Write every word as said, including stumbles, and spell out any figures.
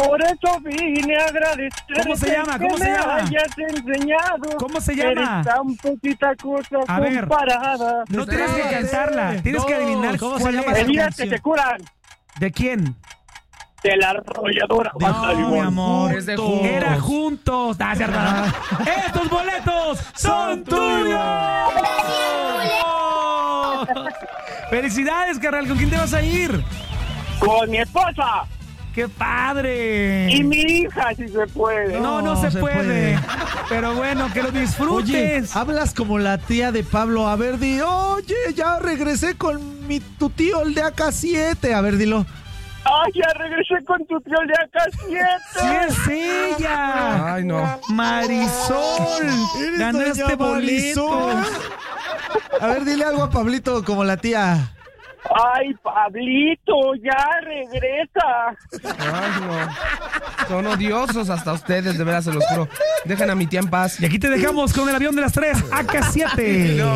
Por eso vine a agradecer. ¿Cómo se llama? ¿Cómo que se me llama? hayas enseñado. ¿Cómo se llama? Eres tan poquita cosa A ver. comparada. No tienes que cantarla, tienes No, que adivinar ¿cómo cuál se llama es. esa Heridas que canción? te curan. ¿De quién? De la arrolladora. Banda No, Limón. mi amor. Es de Juntos. Era juntos. Ah, cierto. ¡Estos boletos son tuyos! ¡Felicidades, carnal! ¿Con quién te vas a ir? Con mi esposa. ¡Qué padre! Y mi hija, si se puede. No, no, No, se, se puede. puede. Pero bueno, que lo Oye, disfrutes. hablas como la tía de Pablo. A ver, di, oye, ya regresé con mi tu tío, el de A K siete. A ver, dilo. ¡Ay, ya regresé con tu tío de A K siete! ¡Sí es ella! Ay, no. Marisol. Eres Ganó doña este boleto. Marisol. A ver, dile algo a Pablito como la tía. ¡Ay, Pablito, ya regresa! Ay, no. Son odiosos hasta ustedes, de veras se los juro. Dejen a mi tía en paz. Y aquí te dejamos con el avión de las tres, A K siete.